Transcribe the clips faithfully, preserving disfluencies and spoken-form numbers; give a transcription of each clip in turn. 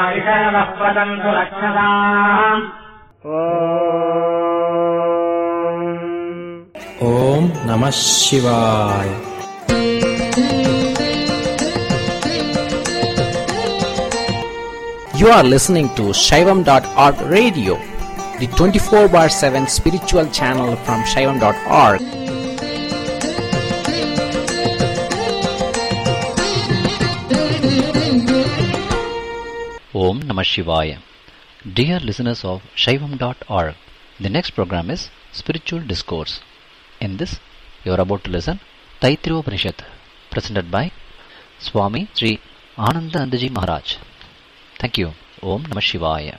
ओम नमः शिवाय। You are listening to Shaivam dot org radio, the twenty-four bar seven spiritual channel from Shaivam dot org. Om Namah Shivaya. Dear listeners of Shaivam dot org, the next program is Spiritual Discourse. In this, you are about to listen Taittiriya Upanishad, presented by Swami Sri Anandanandaji Maharaj. Thank you. Om Namah Shivaya.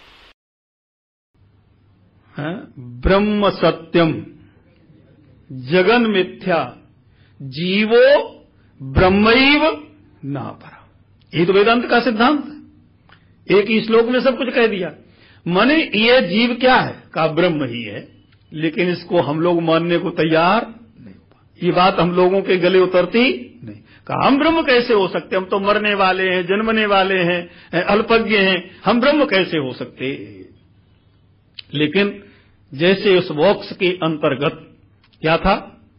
ब्रह्म सत्यम जगन मिथ्या जीवो ब्रह्मैव न परा। ये तो वेदांत का सिद्धांत है। एक ही श्लोक में सब कुछ कह दिया। माने ये जीव क्या है? का ब्रह्म ही है, लेकिन इसको हम लोग मानने को तैयार नहीं हो पा। ये बात हम लोगों के गले उतरती नहीं। कहा हम ब्रह्म कैसे हो सकते? हम तो मरने वाले हैं, जन्मने वाले हैं, अल्पज्ञ हैं, हम ब्रह्म कैसे हो सकते? लेकिन जैसे उस बॉक्स के अंतर्गत क्या था?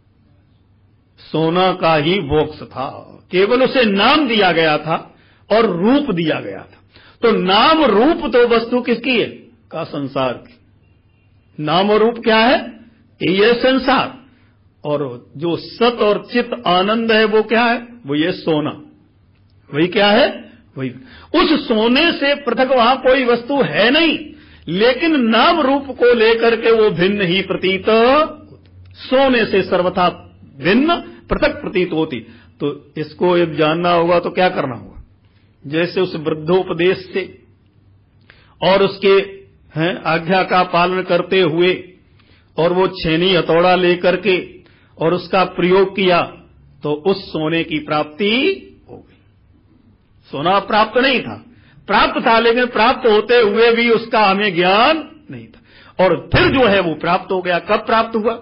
सोना का ही बॉक्स था, केवल उसे नाम दिया गया था और रूप दिया गया था। तो नाम रूप तो वस्तु किसकी है? का संसार की। नाम और रूप क्या है? ये संसार। और जो सत और चित आनंद है वो क्या है? वो ये सोना। वही क्या है? वही उस सोने से पृथक वहां कोई वस्तु है नहीं, लेकिन नाम रूप को लेकर के वो भिन्न ही प्रतीत, सोने से सर्वथा भिन्न पृथक प्रतीत होती। तो इसको यदि जानना होगा तो क्या करना होगा? जैसे उस वृद्धोपदेश से और उसके हैं आज्ञा का पालन करते हुए और वो छेनी हथौड़ा लेकर के और उसका प्रयोग किया तो उस सोने की प्राप्ति हो गई। सोना प्राप्त नहीं था, प्राप्त था, लेकिन प्राप्त होते हुए भी उसका हमें ज्ञान नहीं था। और फिर जो है वो प्राप्त हो गया। कब प्राप्त हुआ?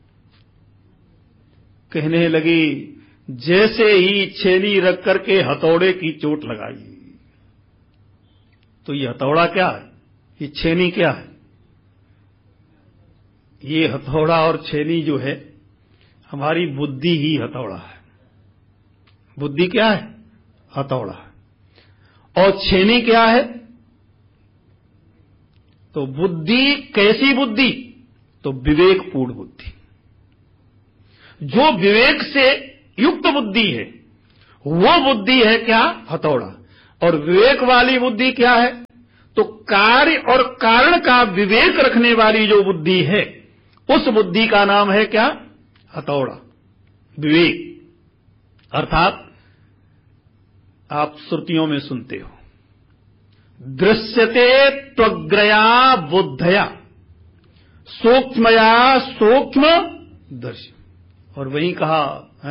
कहने लगी जैसे ही छेनी रख करके हथौड़े की चोट लगाई। तो ये हथौड़ा क्या है? ये छेनी क्या है? ये हथौड़ा और छेनी जो है हमारी बुद्धि ही हथौड़ा है। बुद्धि क्या है? हथौड़ा है। और छेनी क्या है? तो बुद्धि कैसी बुद्धि? तो विवेकपूर्ण बुद्धि। जो विवेक से युक्त बुद्धि है वो बुद्धि है क्या? हथौड़ा। और विवेक वाली बुद्धि क्या है? तो कार्य और कारण का विवेक रखने वाली जो बुद्धि है उस बुद्धि का नाम है क्या? हथौड़ा। विवेक अर्थात आप श्रुतियों में सुनते हो दृश्यते त्वग्रया बुद्धया सूक्ष्मया सूक्ष्म दर्शी। और वहीं कहा है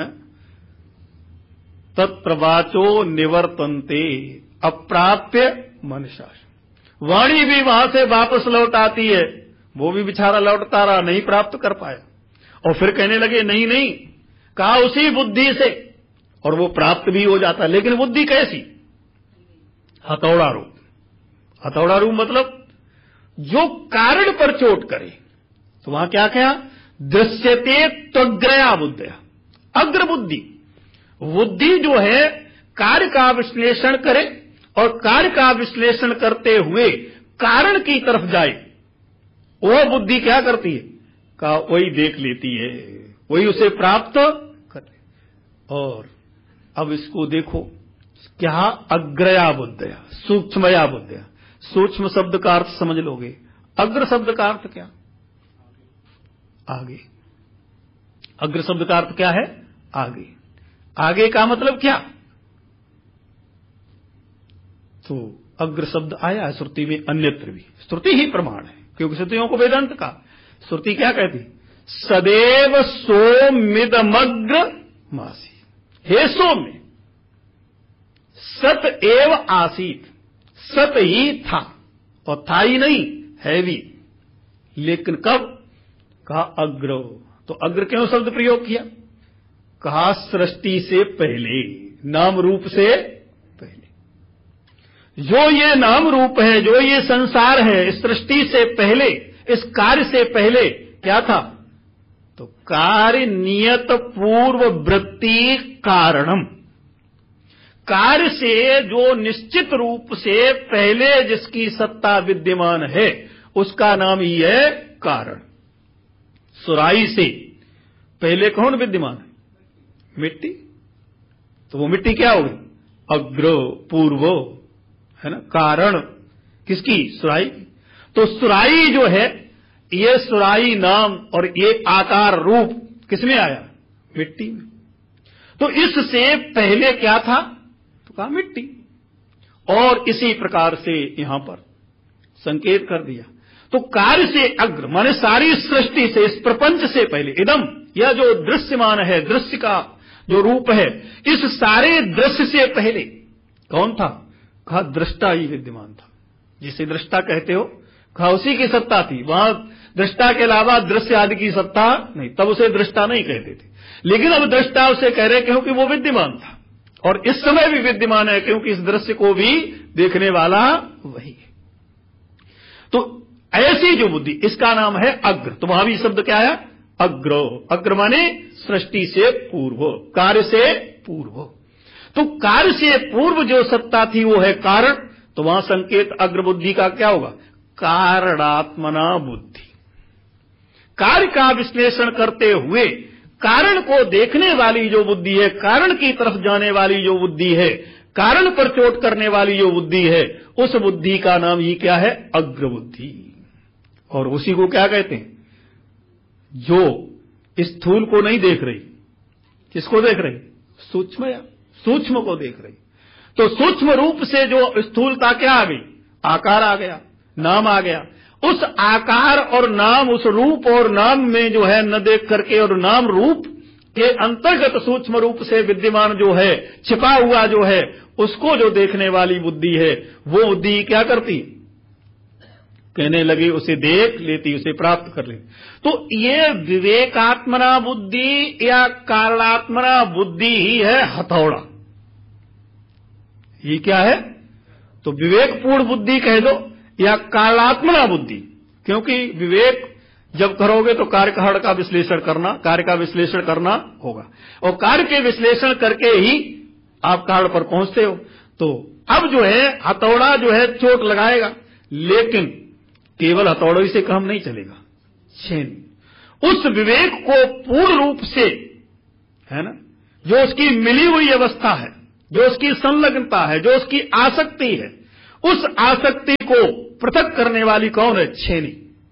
तत्प्रवाचो निवर्तन्ते अप्राप्य मनुष्य। वाणी भी वहां से वापस लौट आती है, वो भी बेचारा लौटता रहा, नहीं प्राप्त कर पाया। और फिर कहने लगे नहीं नहीं, कहा उसी बुद्धि से, और वो प्राप्त भी हो जाता। लेकिन बुद्धि कैसी? हथौड़ा रूप। हथौड़ा रूप मतलब जो कारण पर चोट करे। तो वहां क्या कहा? दृश्यते त्वग्रया बुद्धया। अग्र बुद्धि, बुद्धि जो है कार्य का विश्लेषण करे और कार्य का विश्लेषण करते हुए कारण की तरफ जाए, वह बुद्धि क्या करती है? का वही देख लेती है, वही उसे प्राप्त कर ले। और अब इसको देखो क्या? अग्रया बुद्धया सूक्ष्मया बुद्धया। सूक्ष्म शब्द का अर्थ समझ लोगे, अग्र शब्द का अर्थ क्या? आगे। अग्र शब्द का अर्थ क्या है? आगे। आगे का मतलब क्या? तो अग्र शब्द आया है श्रुति में, अन्यत्र भी। श्रुति ही प्रमाण है, क्योंकि श्रुतियों को वेदांत का। श्रुति क्या कहती? सदैव सोमिदमग्र मासी। हे सौम्य, सत एव आसीत। सत ही था, और था ही नहीं, है भी। लेकिन कब? कहा अग्र। तो अग्र क्यों शब्द प्रयोग किया? कहा सृष्टि से पहले, नाम रूप से पहले। जो ये नाम रूप है, जो ये संसार है, इस सृष्टि से पहले, इस कार्य से पहले क्या था? तो कार्य नियत पूर्व वृत्ति कारणम, कार्य से जो निश्चित रूप से पहले जिसकी सत्ता विद्यमान है उसका नाम ही है कारण। सुराई से पहले कौन विद्यमान है? मिट्टी। तो वो मिट्टी क्या होगी? अग्रो पूर्वो, है ना, कारण किसकी? सुराई। तो सुराई जो है, ये सुराई नाम और ये आकार रूप किसमें आया? मिट्टी में। तो इससे पहले क्या था? तो कहा मिट्टी। और इसी प्रकार से यहां पर संकेत कर दिया। तो कार्य से अग्र माने सारी सृष्टि से, इस प्रपंच से पहले, इदम, यह जो दृश्यमान है, दृश्य का जो रूप है, इस सारे दृश्य से पहले कौन था? कहा दृष्टा ही विद्यमान था। जिसे दृष्टा कहते हो, कहा उसी की सत्ता थी। वहां दृष्टा के अलावा दृश्य आदि की सत्ता नहीं, तब उसे दृष्टा नहीं कहते थे। लेकिन अब दृष्टा उसे कह रहे क्योंकि वो विद्यमान था, और इस समय भी विद्यमान है, क्योंकि इस दृश्य को भी देखने वाला वही है। तो ऐसी जो बुद्धि, इसका नाम है अग्र। तो वहां भी शब्द क्या है? अग्रो। अग्र माने सृष्टि से पूर्व, कार्य से पूर्व। तो कार्य से पूर्व जो सत्ता थी वो है कारण। तो वहां संकेत अग्र बुद्धि का क्या होगा? कारणात्मना बुद्धि। कार्य का विश्लेषण करते हुए कारण को देखने वाली जो बुद्धि है, कारण की तरफ जाने वाली जो बुद्धि है, कारण पर चोट करने वाली जो बुद्धि है, उस बुद्धि का नाम ही क्या है? अग्र बुद्धि। और उसी को क्या कहते हैं? जो स्थूल को नहीं देख रही, किसको देख रही? सूक्ष्म, या सूक्ष्म को देख रही। तो सूक्ष्म रूप से जो स्थूलता क्या आ गई? आकार आ गया, नाम आ गया। उस आकार और नाम, उस रूप और नाम में जो है न देख करके, और नाम रूप के अंतर्गत सूक्ष्म रूप से विद्यमान जो है, छिपा हुआ जो है, उसको जो देखने वाली बुद्धि है, वो बुद्धि क्या करती? कहने लगी उसे देख लेती, उसे प्राप्त कर लेती। तो ये विवेकात्मना बुद्धि या कारणात्मना बुद्धि ही है हथौड़ा। ये क्या है? तो विवेकपूर्ण बुद्धि कह दो या कारणात्मना बुद्धि, क्योंकि विवेक जब करोगे तो कार्य कारण का विश्लेषण करना, कार्य का विश्लेषण करना होगा, और कार्य के विश्लेषण करके ही आप कारण पर पहुंचते हो। तो अब जो है हथौड़ा जो है चोट लगाएगा, लेकिन केवल हथौड़े से काम नहीं चलेगा। छेनी उस विवेक को पूर्ण रूप से, है ना, जो उसकी मिली हुई अवस्था है, जो उसकी संलग्नता है, जो उसकी आसक्ति है, उस आसक्ति को पृथक करने वाली कौन है? छेनी।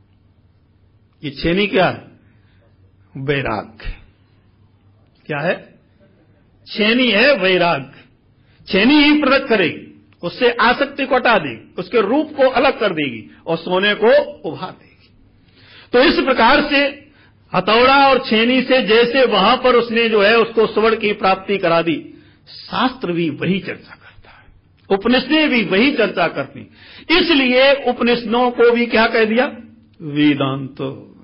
ये छेनी क्या है? वैराग्य। क्या है? छेनी है वैराग्य। छेनी ही पृथक करेगी, उससे आसक्ति को हटा देगी, उसके रूप को अलग कर देगी और सोने को उभार देगी। तो इस प्रकार से हथौड़ा और छेनी से जैसे वहां पर उसने जो है उसको स्वर्ण की प्राप्ति करा दी, शास्त्र भी वही चर्चा करता है, उपनिषदें भी वही चर्चा करती। इसलिए उपनिषदों को भी क्या कह दिया? वेदांत।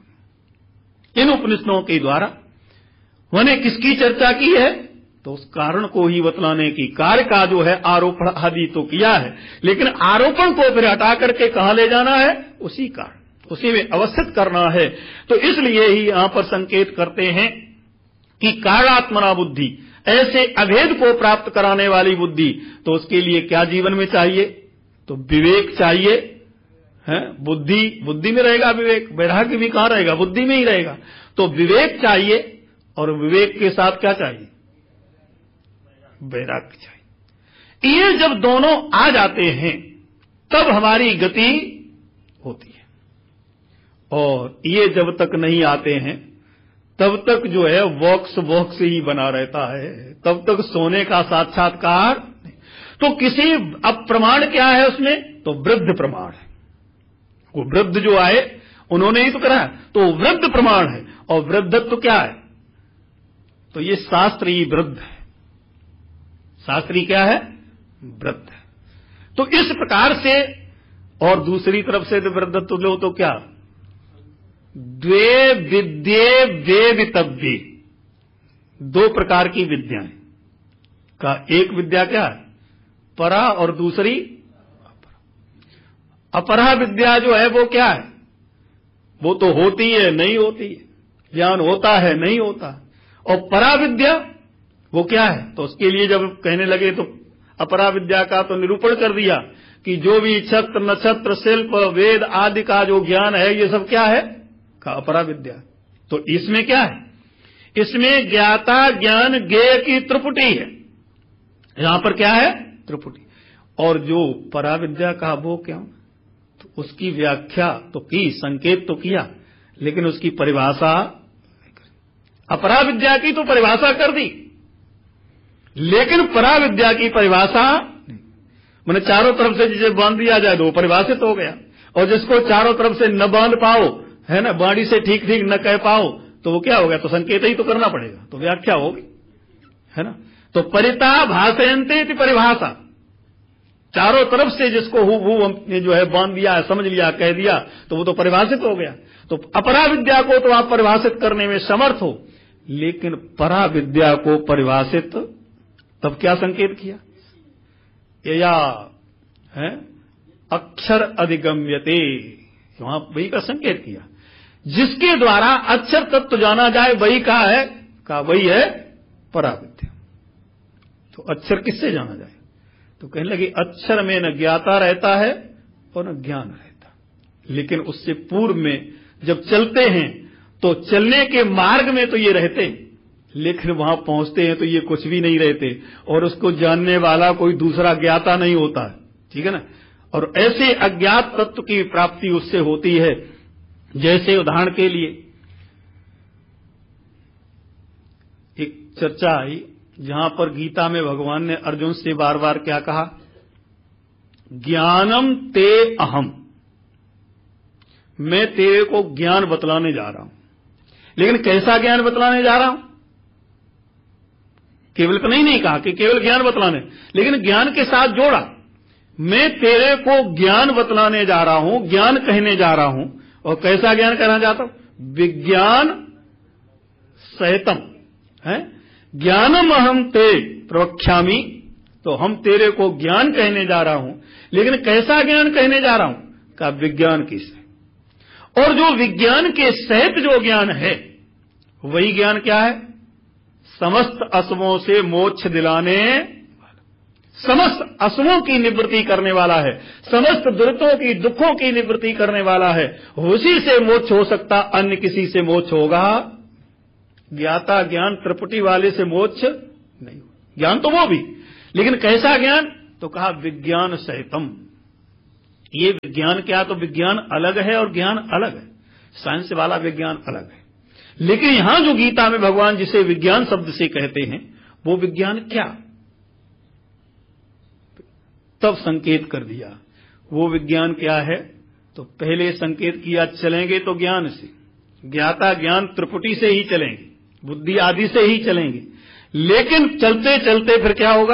इन उपनिषदों के द्वारा उन्होंने किसकी चर्चा की है? तो उस कारण को ही बतलाने की। कार्य का जो है आरोपण आदि तो किया है, लेकिन आरोपण को फिर हटा करके कहां ले जाना है? उसी कारण, उसी में अवस्थित करना है। तो इसलिए ही यहां पर संकेत करते हैं कि कारणात्मना बुद्धि, ऐसे अभेद को प्राप्त कराने वाली बुद्धि, तो उसके लिए क्या जीवन में चाहिए? तो विवेक चाहिए, है? बुद्धि, बुद्धि में रहेगा विवेक, वैराग्य भी कहां रहेगा? बुद्धि में ही रहेगा। तो विवेक चाहिए, और विवेक के साथ क्या चाहिए? वैराग्य चाहिए। ये जब दोनों आ जाते हैं तब हमारी गति होती है, और ये जब तक नहीं आते हैं तब तक जो है वॉक्स वॉक्स ही बना रहता है, तब तक सोने का साक्षात्कार नहीं। तो किसी, अब प्रमाण क्या है उसमें? तो वृद्ध प्रमाण है। वो वृद्ध जो आए उन्होंने ही तो करा, तो वृद्ध प्रमाण है। और वृद्धत्व क्या है? तो ये शास्त्री वृद्ध है। शास्त्री क्या है? वृद्ध है। तो इस प्रकार से, और दूसरी तरफ से तो वृद्धत्व लो तो क्या? द्वे विद्ये वे वितव्ये, दो प्रकार की विद्याएं का। एक विद्या क्या है? परा, और दूसरी अपरा विद्या जो है वो क्या है? वो तो होती है नहीं होती है, ज्ञान होता है नहीं होता, और परा विद्या वो क्या है? तो उसके लिए जब कहने लगे तो अपरा विद्या का तो निरूपण कर दिया कि जो भी छत्र नक्षत्र शिल्प वेद आदि का जो ज्ञान है ये सब क्या है? का अपरा विद्या। तो इसमें क्या है? इसमें ज्ञाता ज्ञान ज्ञेय की त्रिपुटी है। यहां पर क्या है? त्रिपुटी। और जो परा विद्या का वो क्या? तो उसकी व्याख्या तो की, संकेत तो किया, लेकिन उसकी परिभाषा, अपरा विद्या की तो परिभाषा कर दी, लेकिन परा विद्या की परिभाषा मैंने चारों तरफ से जिसे बांध दिया जाए तो वो परिभाषित हो गया, और जिसको चारों तरफ से न बांध पाओ, है ना, बाणी से ठीक ठीक न कह पाओ, तो वो क्या हो गया? तो संकेत ही तो करना पड़ेगा, तो व्याख्या होगी, है ना। तो परिता भाषयन्ते इति परिभाषा, चारों तरफ से जिसको हु हु हमने जो है बांध दिया, समझ लिया, कह दिया, तो वो तो परिभाषित हो गया। तो अपरा विद्या को तो आप परिभाषित करने में समर्थ हो, लेकिन परा विद्या को परिभाषित तब क्या संकेत किया? या है अक्षर अधिगम्यते, वहां वही का संकेत किया, जिसके द्वारा अक्षर तत्व जाना जाए, वही का है का वही है परा विद्या। तो अक्षर किससे जाना जाए? तो कहने लगे अक्षर में न ज्ञाता रहता है और न ज्ञान रहता, लेकिन उससे पूर्व में जब चलते हैं तो चलने के मार्ग में तो ये रहते हैं, लेकिन वहां पहुंचते हैं तो ये कुछ भी नहीं रहते, और उसको जानने वाला कोई दूसरा ज्ञाता नहीं होता है, ठीक है ना। और ऐसे अज्ञात तत्व की प्राप्ति उससे होती है। जैसे उदाहरण के लिए एक चर्चा आई जहां पर गीता में भगवान ने अर्जुन से बार बार क्या कहा? ज्ञानम ते अहम, मैं तेरे को ज्ञान बतलाने जा रहा हूं, लेकिन कैसा ज्ञान बतलाने जा रहा हूं? केवल तो नहीं नहीं कहा कि केवल ज्ञान बतलाने, लेकिन ज्ञान के साथ जोड़ा, मैं तेरे को ज्ञान बतलाने जा रहा हूं, ज्ञान कहने जा रहा हूं। और कैसा ज्ञान कहना चाहता हूं? विज्ञान सहितम है, ज्ञानम अहम ते प्रवक्ष्यामि, तो हम तेरे को ज्ञान कहने जा रहा हूं, लेकिन कैसा ज्ञान कहने जा रहा हूं? का विज्ञान के सहित। और जो विज्ञान के सहित जो ज्ञान है, वही ज्ञान क्या है? समस्त असमों से मोक्ष दिलाने, समस्त असमों की निवृत्ति करने वाला है, समस्त दुरितों की दुखों की निवृत्ति करने वाला है। उसी से मोक्ष हो सकता, अन्य किसी से मोक्ष होगा? ज्ञाता ज्ञान त्रिपुटी वाले से मोक्ष नहीं हो। ज्ञान तो वो भी, लेकिन कैसा ज्ञान? तो कहा विज्ञान सहितम। ये विज्ञान क्या? तो विज्ञान अलग है और ज्ञान अलग है, साइंस वाला विज्ञान अलग है। लेकिन यहां जो गीता में भगवान जिसे विज्ञान शब्द से कहते हैं, वो विज्ञान क्या? तब संकेत कर दिया वो विज्ञान क्या है। तो पहले संकेत किया चलेंगे तो ज्ञान से, ज्ञाता ज्ञान त्रिपुटी से ही चलेंगे, बुद्धि आदि से ही चलेंगे, लेकिन चलते चलते फिर क्या होगा?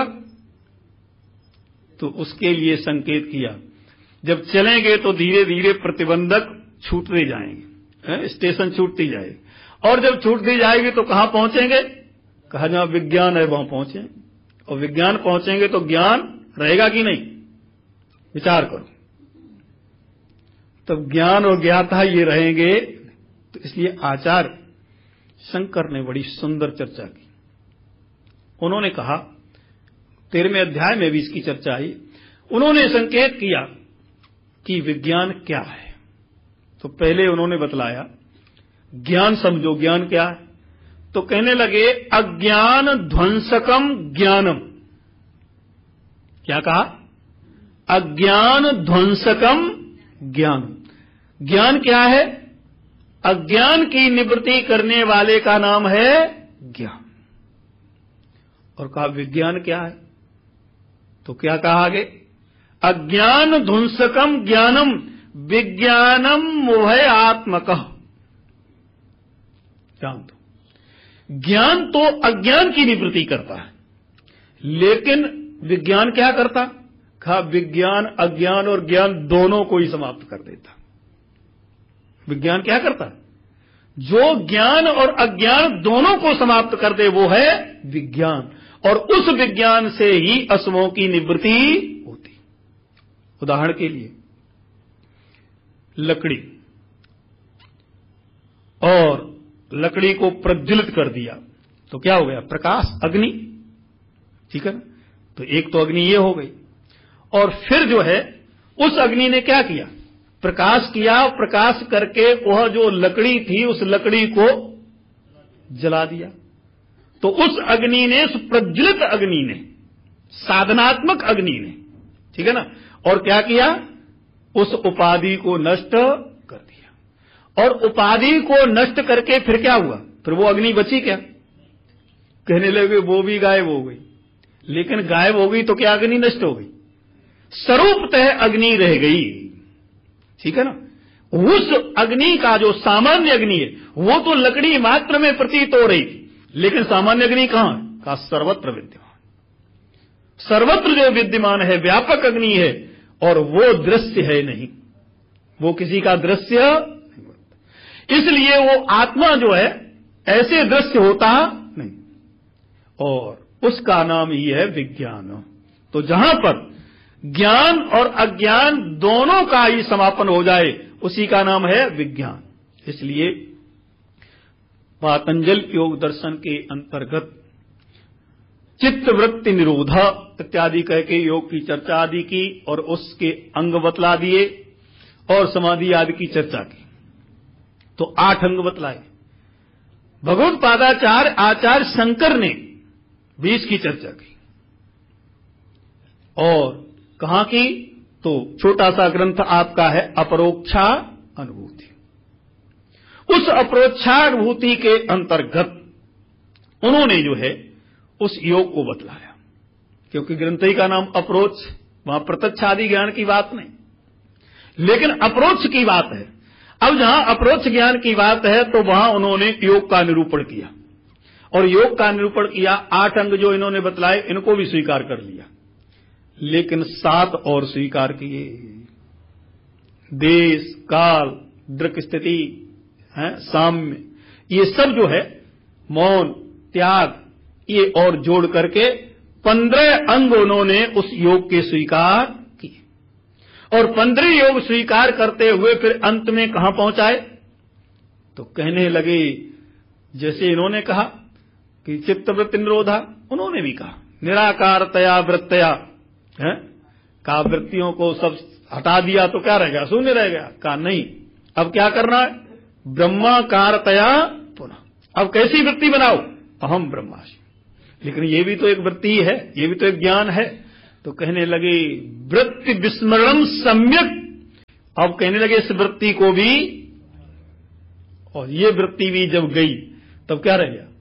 तो उसके लिए संकेत किया, जब चलेंगे तो धीरे धीरे प्रतिबंधक छूटते जाएंगे, स्टेशन छूटती जाएगी, और जब छूटती जाएगी तो कहां पहुंचेंगे? कहा जहां विज्ञान है वहां पहुंचे। और विज्ञान पहुंचेंगे तो ज्ञान रहेगा कि नहीं? विचार करो। तब ज्ञान और ज्ञाता ये रहेंगे। तो इसलिए आचार्य शंकर ने बड़ी सुंदर चर्चा की। उन्होंने कहा, तेरहवें अध्याय में भी इसकी चर्चा आई, उन्होंने संकेत किया कि विज्ञान क्या है। तो पहले उन्होंने बतलाया ज्ञान समझो, ज्ञान क्या है? तो कहने लगे अज्ञान ध्वंसकम ज्ञानम। क्या कहा? अज्ञान ध्वंसकम ज्ञान। ज्ञान क्या है? अज्ञान की निवृत्ति करने वाले का नाम है ज्ञान। और कहा विज्ञान क्या है? तो क्या कहा आगे? अज्ञान ध्वंसकम ज्ञानम विज्ञानम मोहयात्मकः। जान दो, ज्ञान तो अज्ञान की निवृत्ति करता है, लेकिन विज्ञान क्या करता? कहा विज्ञान अज्ञान और ज्ञान दोनों को ही समाप्त कर देता। विज्ञान क्या करता? जो ज्ञान और अज्ञान दोनों को समाप्त कर दे वो है विज्ञान, और उस विज्ञान से ही असमों की निवृत्ति होती। उदाहरण के लिए लकड़ी और लकड़ी को प्रज्वलित कर दिया तो क्या हो गया? प्रकाश, अग्नि। ठीक है ना? तो एक तो अग्नि ये हो गई, और फिर जो है उस अग्नि ने क्या किया? प्रकाश किया। प्रकाश करके वह जो लकड़ी थी उस लकड़ी को जला दिया। तो उस अग्नि ने, उस प्रज्वलित अग्नि ने, साधनात्मक अग्नि ने, ठीक है ना, और क्या किया? उस उपाधि को नष्ट कर दिया। और उपाधि को नष्ट करके फिर क्या हुआ? फिर वो अग्नि बची क्या? कहने लगे वो भी गायब हो गई। लेकिन गायब हो गई तो क्या अग्नि नष्ट हो गई? स्वरूपतः अग्नि रह गई। ठीक है ना? उस अग्नि का जो सामान्य अग्नि है वो तो लकड़ी मात्र में प्रतीत हो रही थी, लेकिन सामान्य अग्नि कहां है? का सर्वत्र विद्यमान, सर्वत्र जो विद्यमान है, व्यापक अग्नि है, और वो दृश्य है नहीं, वो किसी का दृश्य नहीं होता। इसलिए वो आत्मा जो है ऐसे दृश्य होता नहीं, और उसका नाम ही है विज्ञान। तो जहां पर ज्ञान और अज्ञान दोनों का ही समापन हो जाए उसी का नाम है विज्ञान। इसलिए पातंजल योग दर्शन के अंतर्गत चित्त वृत्ति निरोधा इत्यादि कह के योग की चर्चा आदि की, और उसके अंग बतला दिए, और समाधि आदि की चर्चा की। तो आठ अंग बतलाए। भगवत पादाचार्य आचार्य शंकर ने बीस की चर्चा की। और कहां की? तो छोटा सा ग्रंथ आपका है अपरोक्षा अनुभूति। उस अपरोक्षानुभूति के अंतर्गत उन्होंने जो है उस योग को बतलाया, क्योंकि ग्रंथ ही का नाम अप्रोच, वहां प्रत्यक्ष आदि ज्ञान की बात नहीं, लेकिन अप्रोच की बात है। अब जहां अप्रोच ज्ञान की बात है तो वहां उन्होंने योग का निरूपण किया, और योग का निरूपण किया। आठ अंग जो इन्होंने बतलाए इनको भी स्वीकार कर लिया, लेकिन सात और स्वीकार किए। देश, काल, दृक् स्थिति, साम्य, ये सब जो है, मौन, त्याग, ये और जोड़ करके पंद्रह अंग उन्होंने उस योग के स्वीकार किए। और पंद्रह योग स्वीकार करते हुए फिर अंत में कहां पहुंचाए? तो कहने लगे, जैसे इन्होंने कहा कि चित्तवृत्ति निरोधा, उन्होंने भी कहा निराकारतया वृत्तया, है का वृत्तियों को सब हटा दिया तो क्या रह गया? शून्य रह गया। कहा नहीं, अब क्या करना है? ब्रह्माकारतया पुनः। अब कैसी वृत्ति बनाओ? अहम ब्रह्मास्मि। लेकिन ये भी तो एक वृत्ति है, ये भी तो एक ज्ञान है। तो कहने लगे वृत्ति विस्मरणम सम्यक। अब कहने लगे इस वृत्ति को भी, और ये वृत्ति भी जब गई तब क्या रह गया?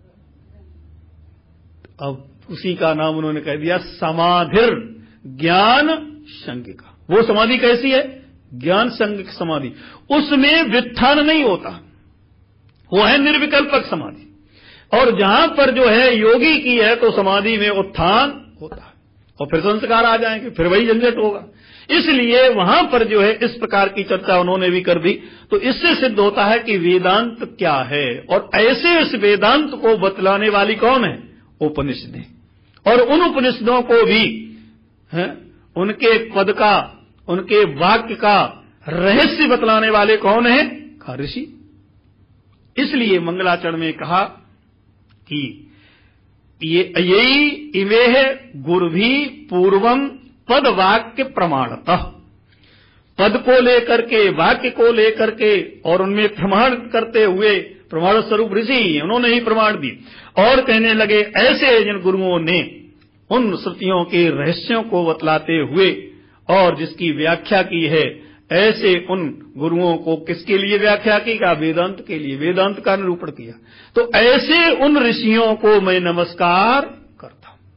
अब उसी का नाम उन्होंने कह दिया समाधिर ज्ञान संगिका। वो समाधि कैसी है? ज्ञान संगिक समाधि। उसमें व्युत्थान नहीं होता, वो है निर्विकल्पक समाधि। और जहां पर जो है योगी की है तो समाधि में उत्थान होता है, और फिर संस्कार आ जाएंगे, फिर वही झंझट होगा। इसलिए वहां पर जो है इस प्रकार की चर्चा उन्होंने भी कर दी। तो इससे सिद्ध होता है कि वेदांत क्या है, और ऐसे इस वेदांत को बतलाने वाली कौन है? उपनिषदें। और उन उपनिषदों को भी है, उनके पद का, उनके वाक्य का रहस्य बतलाने वाले कौन है? ऋषि। इसलिए मंगलाचरण में कहा कि ये यही इवे गुरुभी पूर्वम पद वाक्य प्रमाणतः। पद को लेकर के, वाक्य को लेकर के, और उनमें प्रमाण करते हुए, प्रमाण स्वरूप ऋषि उन्होंने ही प्रमाण दी। और कहने लगे ऐसे जिन गुरुओं ने उन श्रुतियों के रहस्यों को बतलाते हुए और जिसकी व्याख्या की है, ऐसे उन गुरुओं को किसके लिए व्याख्या की? का वेदांत के लिए, वेदांत का निरूपण किया। तो ऐसे उन ऋषियों को मैं नमस्कार करता हूं।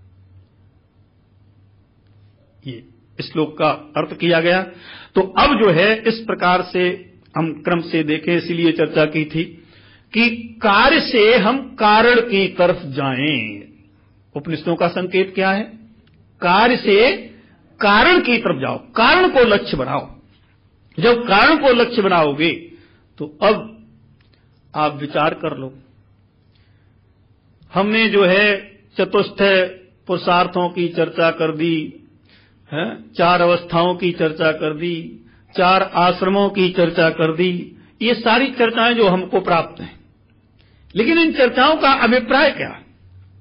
ये श्लोक का अर्थ किया गया। तो अब जो है इस प्रकार से हम क्रम से देखें, इसीलिए चर्चा की थी कि कार्य से हम कारण की तरफ जाएं। उपनिषदों का संकेत क्या है? कार्य से कारण की तरफ जाओ, कारण को लक्ष्य बनाओ। जब कारण को लक्ष्य बनाओगे तो अब आप विचार कर लो। हमने जो है चतुष्ट पुरुषार्थों की चर्चा कर दी है, चार अवस्थाओं की चर्चा कर दी, चार आश्रमों की चर्चा कर दी। ये सारी चर्चाएं जो हमको प्राप्त हैं, लेकिन इन चर्चाओं का अभिप्राय क्या है?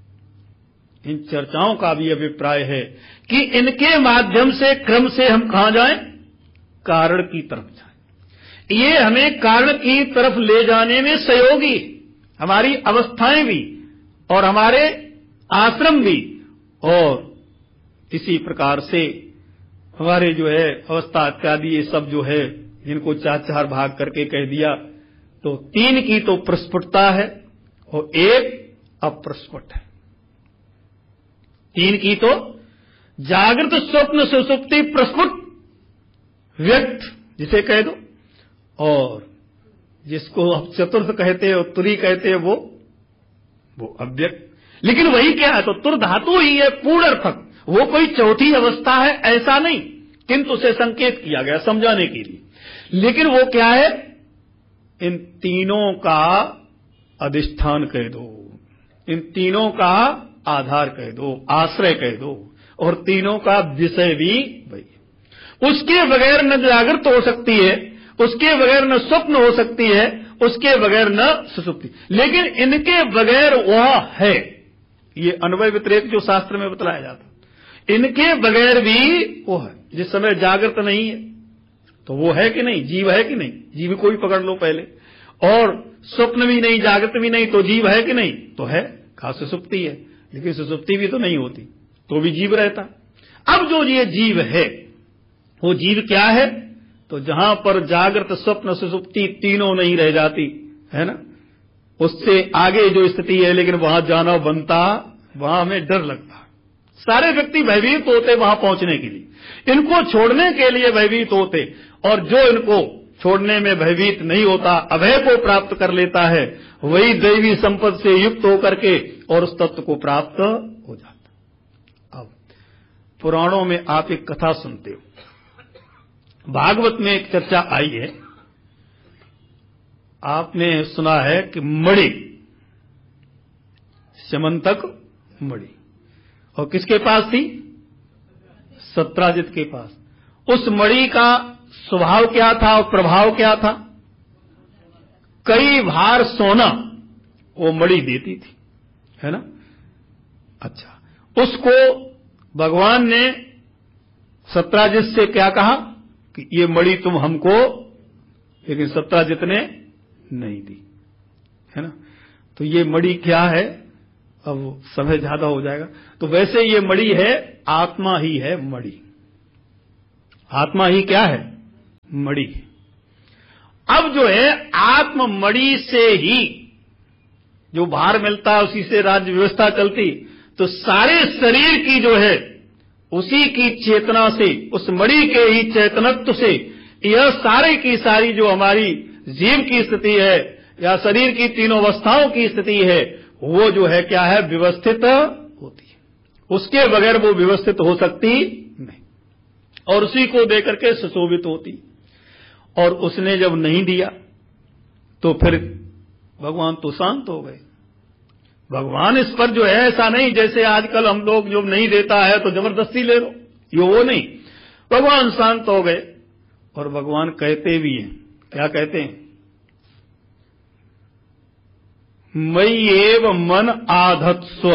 इन चर्चाओं का भी अभिप्राय है कि इनके माध्यम से क्रम से हम कहां जाएं? कारण की तरफ जाएं। ये हमें कारण की तरफ ले जाने में सहयोगी, हमारी अवस्थाएं भी और हमारे आश्रम भी, और इसी प्रकार से हमारे जो है अवस्था इत्यादि ये सब जो है, जिनको चार चार भाग करके कह दिया, तो तीन की तो प्रस्फुटता है और एक अप्रस्फुट है। तीन की तो जागृत, स्वप्न, सुषुप्ति, प्रस्फुट, व्यक्त जिसे कह दो, और जिसको अब चतुर्थ कहते हैं और तुरी कहते हैं वो वो अव्यक्त। लेकिन वही क्या है? तो तुर धातु ही है, पूर्ण अर्थक। वो कोई चौथी अवस्था है ऐसा नहीं, किंतु उसे संकेत किया गया समझाने के लिए। लेकिन वो क्या है? इन तीनों का अधिष्ठान कह दो, इन तीनों का आधार कह दो, आश्रय कह दो, और तीनों का विषय भी वही। उसके बगैर न जागृत हो सकती है, उसके बगैर न स्वप्न हो सकती है, उसके बगैर न सुषुप्ति। लेकिन इनके बगैर वह है, ये अन्वय व्यतिरेक जो शास्त्र में बतलाया जाता, इनके बगैर भी वो है। जिस समय जागृत नहीं है तो वो है कि नहीं? जीव है कि नहीं? जीव को भी पकड़ लो पहले। और स्वप्न भी नहीं, जागृत भी नहीं, तो जीव है कि नहीं? तो है। कहा सुषुप्ति है, लेकिन सुषुप्ति भी तो नहीं होती, तो भी जीव रहता। अब जो ये जीव है, वो जीव क्या है? तो जहां पर जागृत, स्वप्न, सुषुप्ति तीनों नहीं रह जाती है ना, उससे आगे जो स्थिति है, लेकिन वहां जाना बनता, वहां हमें डर लगता। सारे व्यक्ति भयभीत होते वहां पहुंचने के लिए, इनको छोड़ने के लिए भयभीत होते, और जो इनको छोड़ने में भयभीत नहीं होता, अभय को प्राप्त कर लेता है, वही दैवी संपद से युक्त होकर के और उस तत्व को प्राप्त हो जाता। अब पुराणों में आप एक कथा सुनते हो, भागवत में एक चर्चा आई है, आपने सुना है कि मणि, स्यमंतक मणि, और किसके पास थी? सत्राजित के पास। उस मणि का स्वभाव क्या था और प्रभाव क्या था? कई भार सोना वो मणि देती थी, है ना। अच्छा, उसको भगवान ने सत्राजित से क्या कहा कि ये मणि तुम हमको, लेकिन सत्राजित ने नहीं दी, है ना। तो ये मणि क्या है? अब समय ज्यादा हो जाएगा। तो वैसे ये मणि है, आत्मा ही है मणि। आत्मा ही क्या है? मणि। अब जो है आत्म मणि से ही जो भार मिलता है, उसी से राज्य व्यवस्था चलती। तो सारे शरीर की जो है उसी की चेतना से, उस मणि के ही चैतनत्व से, यह सारे की सारी जो हमारी जीव की स्थिति है या शरीर की तीनों अवस्थाओं की स्थिति है, वो जो है क्या है? व्यवस्थित होती है। उसके बगैर वो व्यवस्थित हो सकती नहीं, और उसी को देकर के सुशोभित होती। और उसने जब नहीं दिया तो फिर भगवान तो शांत हो गए। भगवान इस पर जो है ऐसा नहीं जैसे आजकल हम लोग जो नहीं देता है तो जबरदस्ती ले लो, ये वो नहीं। भगवान शांत हो गए, और भगवान कहते भी हैं, क्या कहते हैं? मयि एव मन आधत्स्व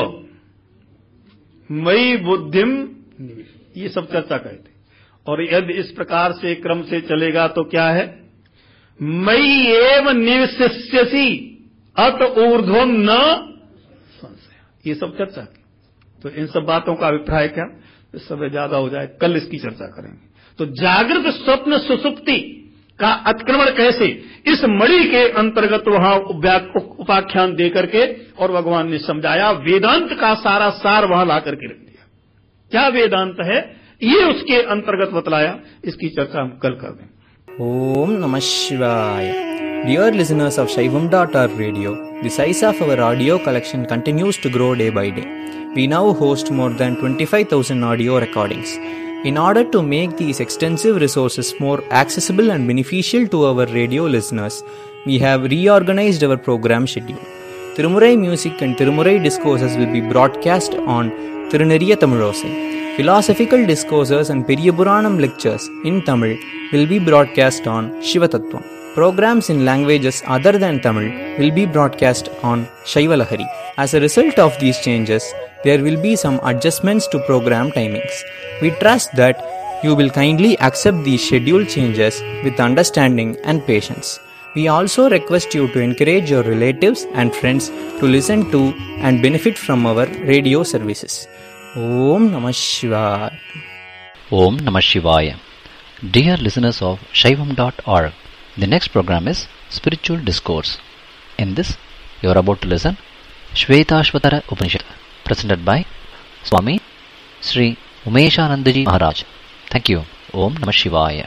मयि बुद्धिम निवेश, ये सब चर्चा कहते। और यदि इस प्रकार से क्रम से चलेगा तो क्या है? मयि एव निवसिष्यसि अत ऊर्ध्वम न संशय, ये सब चर्चा की। तो इन सब बातों का अभिप्राय क्या? इस समय ज्यादा हो जाए, कल इसकी चर्चा करेंगे। तो जागृत, स्वप्न, सुषुप्ति का अतिक्रमण कैसे, इस मणि के अंतर्गत वहां उपाख्यान देकर के और भगवान ने समझाया। वेदांत का सारा सार वहां ला करके रख दिया। क्या वेदांत है ये उसके अंतर्गत बतलाया। इसकी चर्चा हम कल कर दें। Om Namah Shivaya. Dear listeners of Shaivam dot org radio, the size of our audio collection continues to grow day by day. We now host more than twenty-five thousand audio recordings. In order to make these extensive resources more accessible and beneficial to our radio listeners, we have reorganized our program schedule. Tirumurai music and Tirumurai discourses will be broadcast on Tiruneriya Tamilosai. Philosophical discourses and Periyapuranam lectures in Tamil will be broadcast on Shivatattvam. Programs in languages other than Tamil will be broadcast on Shaivalahari. As a result of these changes, there will be some adjustments to program timings. We trust that you will kindly accept these schedule changes with understanding and patience. We also request you to encourage your relatives and friends to listen to and benefit from our radio services. Om Namah Shivaya. Om Namah Shivaya. Dear listeners of Shaivam dot org, the next program is Spiritual Discourse. In this, you are about to listen Shvetashvatara Upanishad, presented by Swami Sri Umeshanandaji Maharaj. Thank you. Om Namah Shivaya.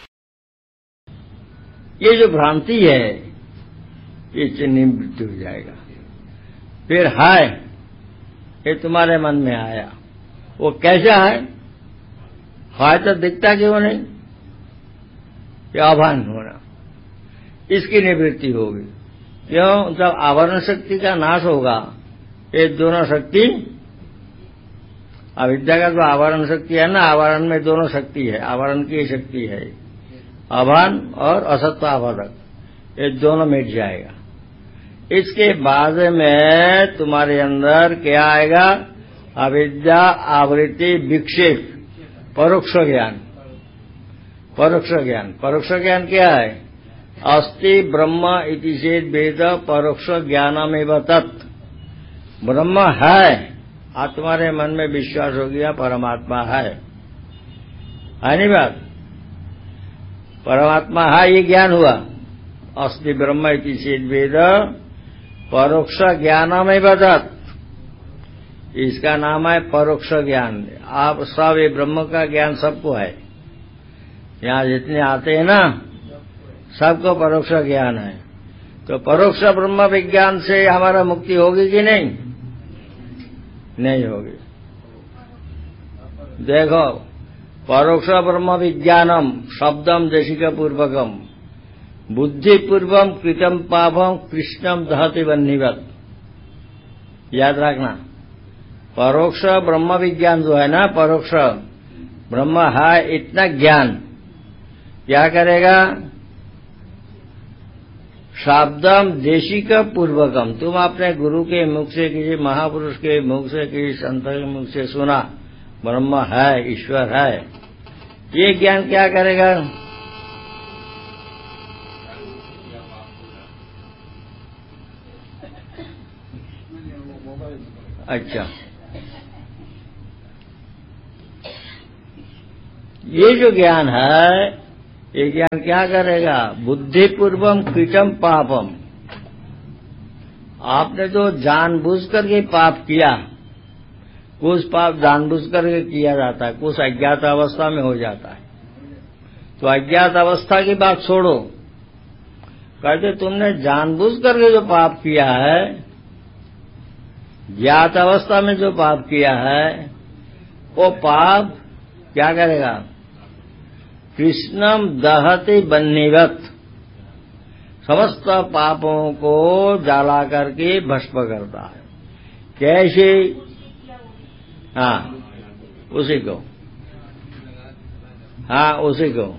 ये जो भ्रांति है ये चिन्ह मृत्यु हो जाएगा। फिर हाय ये तुम्हारे मन में आया, वो कैसा है? हाय तो दिखता क्यों नहीं? ये आभान होना, इसकी निवृत्ति होगी। क्यों? जब आवरण शक्ति का नाश होगा, ये दोनों शक्ति, अविद्या का जो आवरण शक्ति है ना, आवरण में दोनों शक्ति है, आवरण की शक्ति है, आभान और असत्व आभादक, ये दोनों मिट जाएगा। इसके बाद में तुम्हारे अंदर क्या आएगा? अविद्या आवृत्ति विक्षेप, परोक्ष ज्ञान। परोक्ष ज्ञान, परोक्ष ज्ञान क्या है? अस्ति ब्रह्म इति चेत् वेद परोक्ष ज्ञानमेव तत्। ब्रह्म है, आज तुम्हारे मन में विश्वास हो गया परमात्मा है, है नहीं बात? परमात्मा है, ये ज्ञान हुआ। अस्ति ब्रह्म इति चेत् वेद परोक्ष ज्ञानमेव तत्, इसका नाम है परोक्ष ज्ञान। आप सब ये ब्रह्म का ज्ञान सबको है, यहाँ जितने आते हैं ना सबको परोक्ष ज्ञान है। तो परोक्ष ब्रह्म विज्ञान से हमारा मुक्ति होगी कि नहीं? नहीं होगी। देखो, परोक्ष ब्रह्म विज्ञानम शब्दम देशिक पूर्वकम बुद्धि पूर्वम कृतम पापम कृष्णम दहति बन्हीवत। याद रखना, परोक्ष ब्रह्म विज्ञान जो है ना, परोक्ष ब्रह्म है इतना ज्ञान क्या करेगा? शब्दम देशिक पूर्वकम, तुम अपने गुरु के मुख से, किसी महापुरुष के मुख से, किसी संत के मुख से सुना ब्रह्म है, ईश्वर है, ये ज्ञान क्या करेगा? अच्छा, ये जो ज्ञान है, ये ज्ञान क्या करेगा? बुद्धि पूर्वम कृतम पापम, आपने तो जानबूझ करके पाप किया, कुछ पाप जानबूझ करके किया जाता है, कुछ अज्ञात अवस्था में हो जाता है। तो अज्ञात अवस्था की बात छोड़ो, कहते तुमने जानबूझ करके जो पाप किया है, ज्ञात अवस्था में जो पाप किया है, वो पाप क्या करेगा? कृष्णम दहति बन्हीवत, समस्त पापों को जला करके भस्म करता है। कैसे? हाँ, उसी को, हाँ उसी को।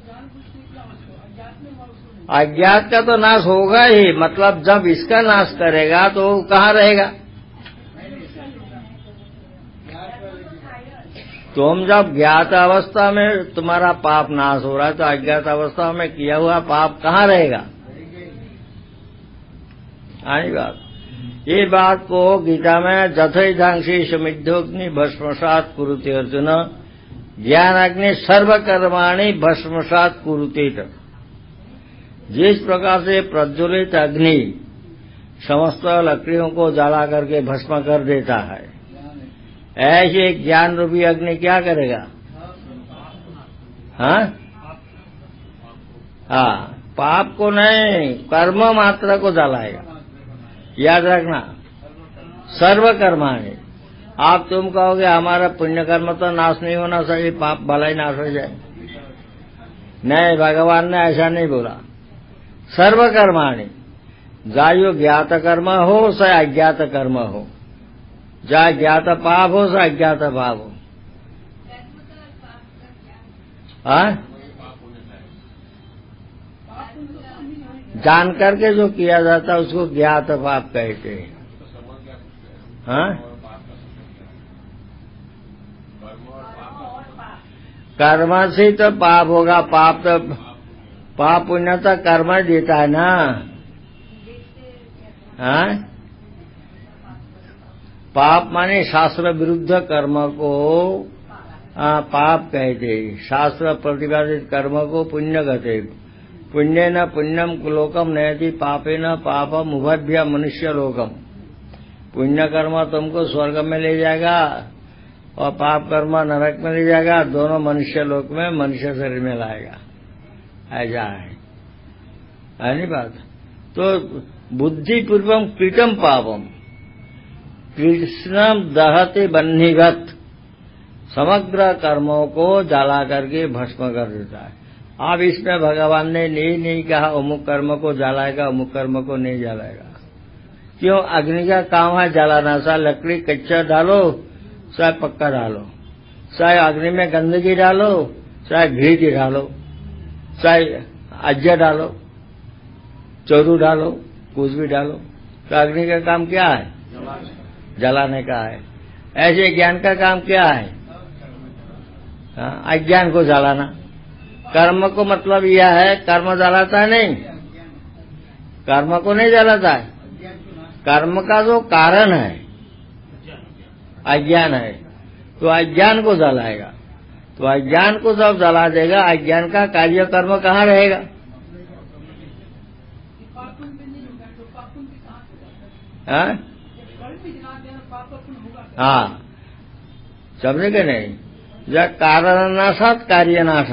अज्ञात का तो नाश होगा ही, मतलब जब इसका नाश करेगा तो कहाँ रहेगा? तुम जब ज्ञात अवस्था में तुम्हारा पाप नाश हो रहा है, तो अज्ञात अवस्था में किया हुआ पाप कहाँ रहेगा? आई बात। ये बात को गीता में जथैधांसी समिद्धोग्नि भस्मसात कुरुते अर्जुन, ज्ञान अग्नि सर्वकर्माणि भस्मसात कुरुते। जिस प्रकार से प्रज्वलित अग्नि समस्त लकड़ियों को जला करके भस्म कर देता है, ऐसे ज्ञान रूपी अग्नि क्या करेगा? हाँ हाँ, पाप को नहीं, कर्म मात्र को जलाएगा। याद रखना, सर्व कर्माणि। आप तुम कहोगे हमारा पुण्य कर्म तो नाश नहीं होना चाहिए, पाप भला ही नाश हो जाए। नहीं, भगवान ने ऐसा नहीं बोला। सर्व कर्माणि, चाहे ज्ञात कर्म हो चाहे अज्ञात कर्म हो, चाहे ज्ञात पाप हो चाहे अज्ञात पाप हो, हाँ, जान करके जो किया जाता है उसको ज्ञात पाप कहते हैं। हाँ, कर्म से तो पाप होगा। पाप तो पाप पुण्य तो कर्म देता है ना। हाँ, पाप माने शास्त्र विरुद्ध कर्म को आ, पाप कहते। शास्त्र प्रतिपादित कर्म को पुण्य कहते। पुण्य न पुण्यम लोकम नयति पापे न पापम उभभ्य मनुष्य लोकम। पुण्य कर्म तुमको स्वर्ग में ले जाएगा और पाप कर्म नरक में ले जाएगा। दोनों मनुष्य लोक में मनुष्य शरीर में लाएगा। ऐसा है, है नहीं बात। तो बुद्धिपूर्वम कृतम पापम कृष्णम दहते बन्हीगत, समग्र कर्मों को जला करके भस्म कर देता है। अब इसमें भगवान ने नहीं नहीं कहा अमुक कर्म को जलाएगा अमुक कर्म को नहीं जलाएगा। क्यों? अग्नि का काम है जलाना। सा लकड़ी कच्चा डालो चाहे पक्का डालो, चाहे अग्नि में गंदगी डालो, चाहे घी की डालो, चाहे अज्जा डालो, चोरू डालो, कुछ भी डालो, तो अग्नि का काम क्या है? जलाने का है। ऐसे ज्ञान का काम क्या है? हाँ, अज्ञान को जलाना। कर्म को मतलब यह है, कर्म जलाता है नहीं, कर्म को नहीं जलाता है। कर्म का जो कारण है अज्ञान है, तो अज्ञान को जलाएगा। तो अज्ञान को जब जला देगा, अज्ञान का कार्य कर्म कहाँ रहेगा? हाँ, हाँ, समझे कि नहीं? जब कारण नाशात कार्य नाश,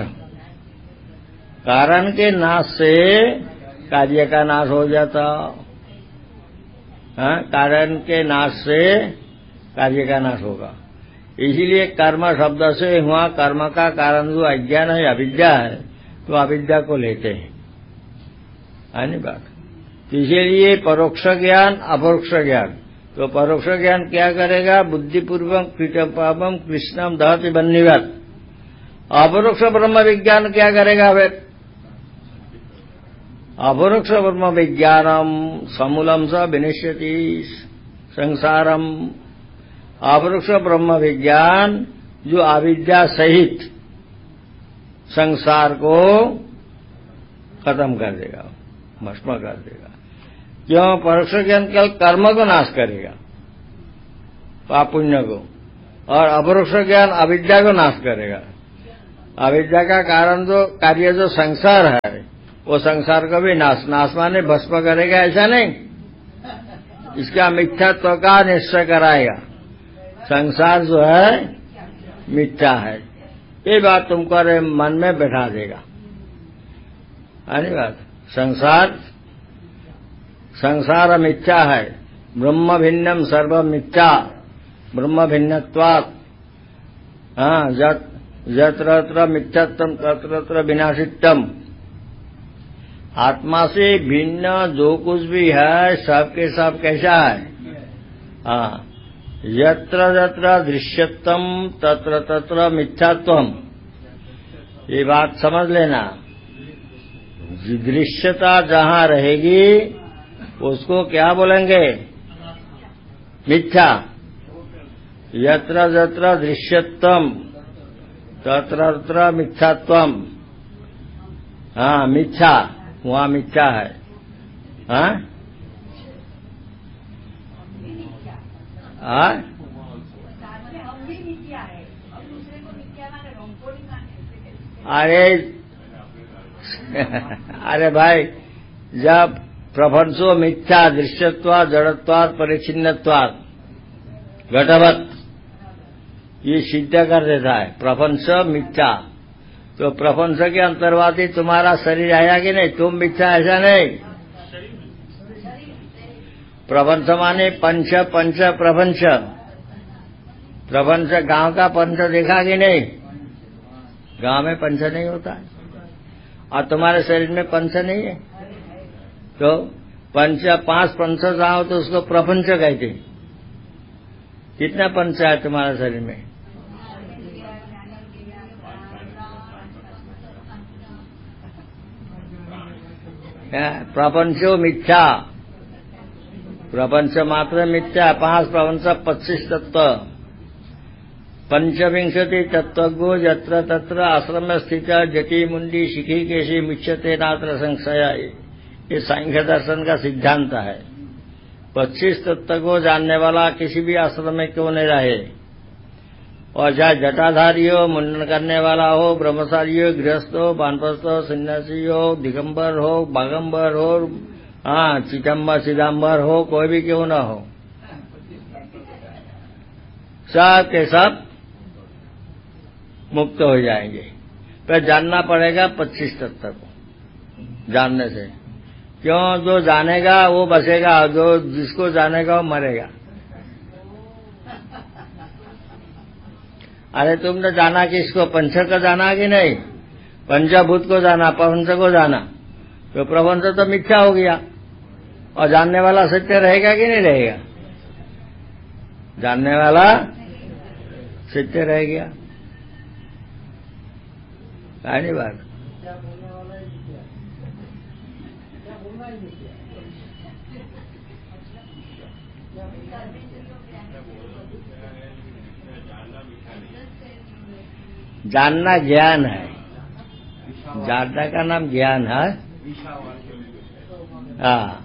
कारण के नाश से कार्य का नाश हो जाता। हाँ, कारण के नाश से कार्य का नाश होगा। इसीलिए कर्म शब्द से हुआ कर्म का कारण जो अज्ञान है, अविद्या है, तो अविद्या को लेते हैं, है नहीं बात। तो इसीलिए परोक्ष ज्ञान अपरोक्ष ज्ञान। तो परोक्ष ज्ञान क्या करेगा? बुद्धिपूर्वक कृतम पापम कृष्णम दहति बन्हीगत। अपरोक्ष ब्रह्म विज्ञान क्या करेगा? फिर अपरोक्ष ब्रह्म विज्ञानम समूलम स विनश्यति संसारम। अपरोक्ष ब्रह्म विज्ञान जो अविद्या सहित संसार को खत्म कर देगा, भस्म कर देगा। क्यों? परोक्ष ज्ञान केवल कर्म को नाश करेगा, पाप पुण्य को, और अपरोक्ष ज्ञान अविद्या को नाश करेगा। अविद्या का कारण जो कार्य जो संसार है, वो संसार को भी नाश नाश माने भस्म करेगा, ऐसा नहीं। इसका मिथ्यात्व का निश्चय कराएगा। संसार जो है मिथ्या है, ये बात तुमको मन में बैठा देगा, है नहीं बात। संसार संसार मिथ्या है, ब्रह्म भिन्नम सर्व मिथ्या, ब्रह्म भिन्नत्वात्। हाँ, जत यत्र यत्र मिथ्यात्वम तत्र तत्र विनाशित्वम। आत्मा से भिन्न जो कुछ भी है सब के सब कैसा है? हाँ, यत्र यत्र दृश्यत्वम तत्र तत्र मिथ्यात्वम। ये बात समझ लेना। दृश्यता जहाँ रहेगी उसको क्या बोलेंगे? मिथ्या। यत्र यत्र दृश्यत्वम तत्र तत्र मिथ्यात्वम। हाँ, मिथ्या, वहाँ मिथ्या है। हाँ, हाँ, अरे अरे भाई, जब प्रपंचो मिथ्या दृश्यत्वात् जड़त्वात् परिच्छिन्नत्वात् घटवत्, ये सिद्ध कर देता है प्रपंच मिथ्या। तो प्रपंच के अंतर्गत ही तुम्हारा शरीर आया कि नहीं? तुम मिथ्या, ऐसा नहीं। प्रपंच माने पंच पंच प्रपंच। प्रपंच गांव का पंच देखा कि नहीं? गांव में पंच नहीं होता है, और तुम्हारे शरीर में पंच नहीं है। तो पंच पांच पंच जाओ तो उसको प्रपंच कहते हैं। कितना पंच है तुम्हारे शरीर में? प्रपंचो मिथ्या, प्रपंच मात्र मिथ्या। पांच प्रपंच पच्चीस तत्व। पंचविंशति तत्वज्ञो यत्र तत्र आश्रम स्थित जटी मुंडी शिखी केशी मुच्यते नात्र संशय, ये सांख्य दर्शन का सिद्धांत है। पच्चीस तत्व को जानने वाला किसी भी आश्रम में क्यों नहीं रहे, और चाहे जटाधारी हो, मुंडन करने वाला हो, ब्रह्मचारी हो, गृहस्थ हो, वानप्रस्थ हो, सन्यासी हो, दिगंबर हो, बागंबर हो, हाँ चिदम्बर चिदम्बर हो, कोई भी क्यों न हो, सब के सब मुक्त हो जाएंगे। पर जानना पड़ेगा पच्चीस तत्व को। जानने से क्यों, जो जानेगा वो बचेगा, जो जिसको जानेगा वो मरेगा। अरे तुमने जाना किसको, पंच को जाना कि नहीं? पंचभूत को जाना, प्रपंच को जाना, तो प्रपंच तो मिथ्या हो गया, और जानने वाला सत्य रहेगा कि नहीं रहेगा? जानने वाला सत्य रह गया, पहली बात। जानना ज्ञान है, जानना का नाम ज्ञान है। हाँ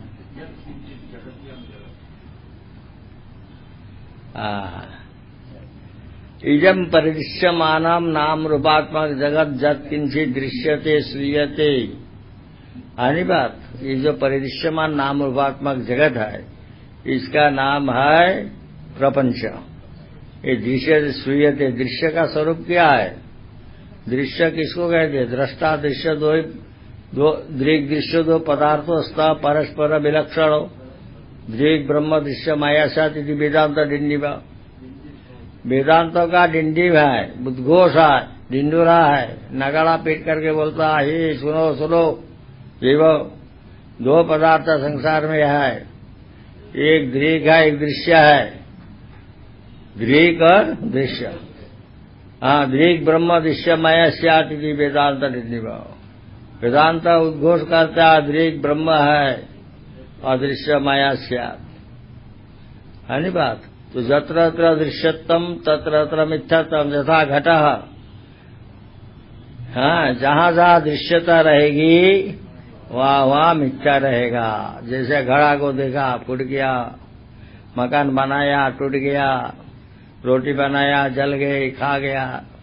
हाँ इजम परिदृश्यमानम नाम रूपात्मक जगत जत किंचित दृश्यते श्रूयते। आनी बात, ये जो परिदृश्यमान नाम रूपात्मक जगत है, इसका नाम है प्रपंच। ये दृश्य श्रूयते, दृश्य का स्वरूप क्या है? दृश्य किसको कहते हैं? दृष्टा दृश्य दो दो दृग दृश्य दो पदार्थो स्था परस्पर विलक्षण, दृग ब्रह्म दृश्य माया साथ इति वेदांत डिंडिवा। वेदांतों का डिंडिव है, उद्घोष है, डिंडोरा है, नगाड़ा पीट करके बोलता है हे सुनो सुनो। ये वो दो पदार्थ संसार में है, एक दृग है, एक दृश्य है। दृग और दृश्य, हाँ दृग ब्रह्म दृश्य माया स्यात् इति वेदांत डिंडिवा। वेदांत उद्घोष करता है दृग ब्रह्म है और दृश्य माया स्यात्, है नी बात। तो जत्र तत्र दृश्यत्वम तत्र तत्र मिथ्यात्वम यथा घटः। हाँ जहां जहां दृश्यता रहेगी वहां वहां मिथ्या रहेगा। जैसे घड़ा को देखा फूट गया, मकान बनाया टूट गया, रोटी बनाया जल गई खा गया,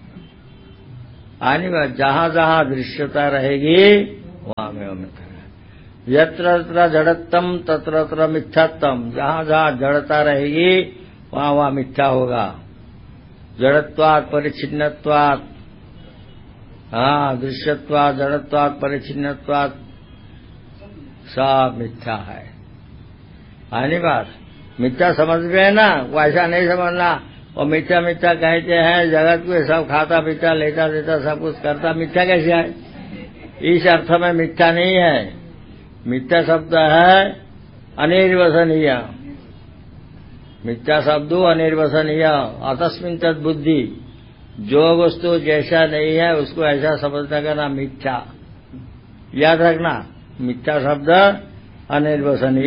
आनी बात। जहां जहां दृश्यता रहेगी वहां में वो मिथ्या। यत्र तत्र जड़त्वम तत्र तत्र मिथ्यात्वम, जहां जहां जड़ता रहेगी वहां वहां मिथ्या होगा। जड़त्वात् परिच्छिन्नत्वात्, हाँ दृश्यत्वात् जड़त्वात् परिच्छिन्नत्वात्, सब मिथ्या है। आनी बात, मिथ्या समझ गए ना, वो ऐसा नहीं समझना वो मिथ्या मिथ्या कहते हैं जगत को सब खाता पीता लेता देता सब कुछ करता, मिथ्या कैसे है? इस अर्थ में मिथ्या नहीं है। मिथ्या शब्द है अनिर्वचनीय, मिथ्या शब्दो अनिर्वचनीय। अतस्मिन् तद बुद्धि, जो वस्तु जैसा नहीं है उसको ऐसा समझने का नाम मिथ्या। याद रखना, मिथ्या शब्द अनिर्वचनीय।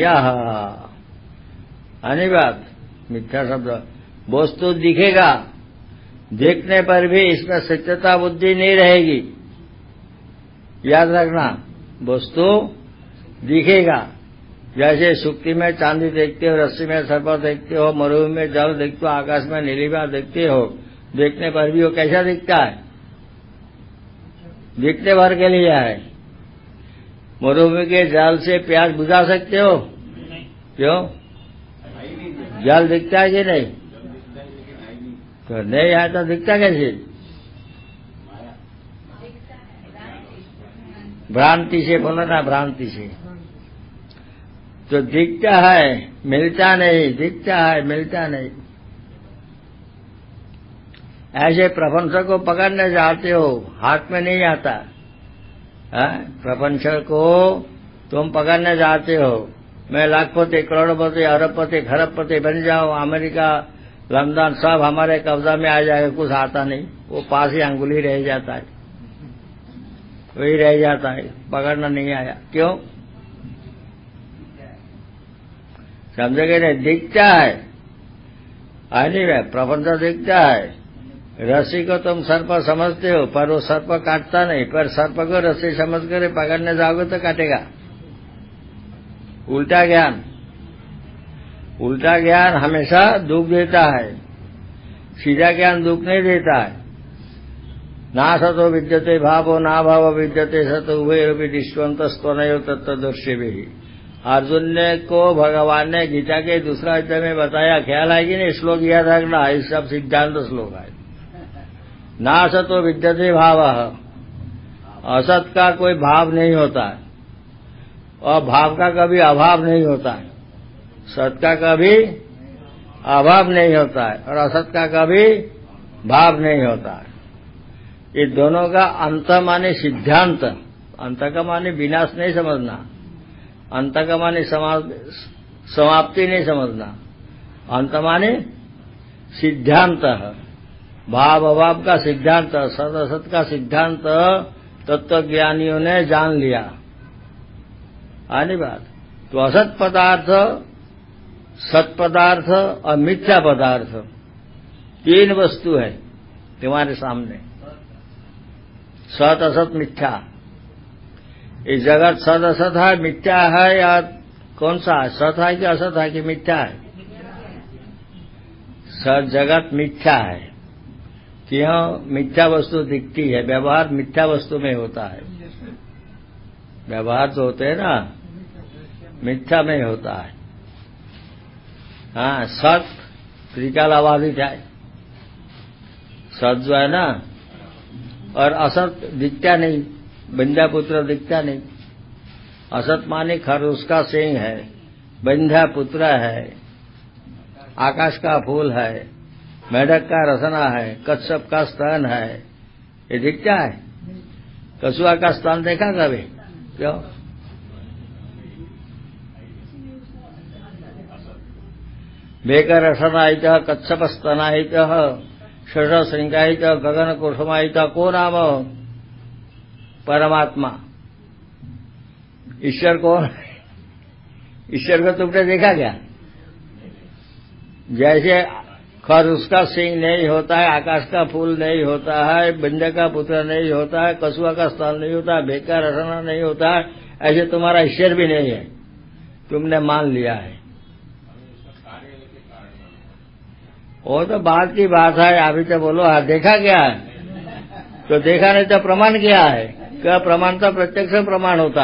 आनी बात, मिथ्या शब्द वस्तु दिखेगा, देखने पर भी इसमें सत्यता बुद्धि नहीं रहेगी। याद रखना, वस्तु दिखेगा, जैसे सुक्ति में चांदी देखते हो, रस्सी में सर्प देखते हो, मरुभूमि में जल देखते हो, आकाश में नीलिमा देखते हो, देखने पर भी वो कैसा दिखता है? दिखने भर के लिए है। मरुभूमि के जल से प्यास बुझा सकते हो? क्यों? जल दिखता है कि नहीं? तो नहीं है तो दिखता कैसे? भ्रांति से बोलो ना, भ्रांति से। तो दिखता है मिलता नहीं, दिखता है मिलता नहीं। ऐसे प्रपंच को पकड़ने जाते हो, हाथ में नहीं आता है। प्रपंच को तुम पकड़ने जाते हो, मैं लाखपति करोड़पति अरबपति खरबपति बन जाओ, अमेरिका लंदन सब हमारे कब्जा में आ जाएगा, कुछ आता नहीं, वो पास ही अंगुली रह जाता है, वही रह जाता है, पकड़ना नहीं आया। क्यों? समझे नहीं? दिखता है, है नहीं रे? प्रपंच दिखता है। रस्सी को तुम सर्प समझते हो, पर वो सर्प काटता नहीं, पर सर्प को रस्सी समझ कर पकड़ने जाओगे तो काटेगा। उल्टा ज्ञान, उल्टा ज्ञान हमेशा दुख देता है, सीधा ज्ञान दुख नहीं देता है। ना सतो विद्यते भावो ना भाव विद्यते सतो उभयरपि दृष्टवंत स्तनयो तत्वदर्शी भी। अर्जुन ने को भगवान ने गीता के दूसरा अध्याय में बताया, ख्याल है कि नहीं? श्लोक याद रखना, इस सब सिद्धांत श्लोक है। ना सतो विद्यते भाव, असत का कोई भाव नहीं होता है और भाव का कभी अभाव नहीं होता है। सत का कभी अभाव नहीं होता है और असत का कभी भाव नहीं होता है। ये दोनों का अंत माने सिद्धांत, अंत का माने विनाश नहीं समझना, अंत का माने समाप्ति नहीं समझना, अंत माने सिद्धांत, भाव अभाव का सिद्धांत, सत असत का सिद्धांत तत्वज्ञानियों ने जान लिया। आनी बात तो असत पदार्थ, सत पदार्थ और मिथ्या पदार्थ, तीन वस्तु है तुम्हारे सामने। सत असत मिथ्या, इस जगत सत असत है, मिथ्या है या कौन सा है? सत है कि असत है कि मिथ्या है? सत जगत मिथ्या है। क्यों? मिथ्या वस्तु दिखती है, व्यवहार मिथ्या वस्तु में होता है। व्यवहार तो होते हैं ना, मिथ्या में होता है। हाँ, सत त्रिकाल अबाधित है, सत जो है ना, और असत दिखता नहीं, बंध्या पुत्र दिखता नहीं। असत माने खरगोश का सिंह है, बंध्या पुत्र है, आकाश का फूल है, मेढक का रसना है, कच्छप का स्तन है, ये दिखता है। कछुआ का स्तन देखा कभी? क्यों? बेकर रसनायित कच्छप स्तनायित शश श्रृंगायित गगन कुसुमायित को नाम? परमात्मा। ईश्वर कौन? ईश्वर को तुमने देखा क्या? जैसे खरगोश का सिंह नहीं होता है, आकाश का फूल नहीं होता है, बंध्या का पुत्र नहीं होता है, कछुआ का स्तन नहीं होता है, बेकार रसना नहीं होता है, ऐसे तुम्हारा ईश्वर भी नहीं है, तुमने मान लिया है। वो तो बात की बात है। अभी तो बोलो हाँ देखा क्या है? तो देखा नहीं तो प्रमाण क्या है? क्या प्रमाण? तो प्रत्यक्ष प्रमाण होता